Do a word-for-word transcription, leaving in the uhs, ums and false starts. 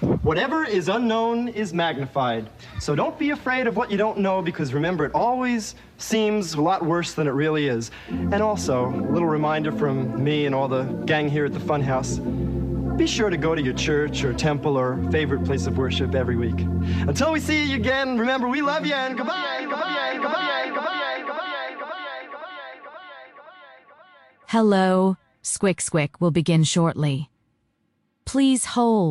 Whatever is unknown is magnified. So don't be afraid of what you don't know, because remember, it always seems a lot worse than it really is. And also, a little reminder from me and all the gang here at the Funhouse, be sure to go to your church or temple or favorite place of worship every week. Until we see you again, remember, we love you and goodbye, goodbye, goodbye, goodbye, goodbye, goodbye. Hello, Squick Squick will begin shortly. Please hold.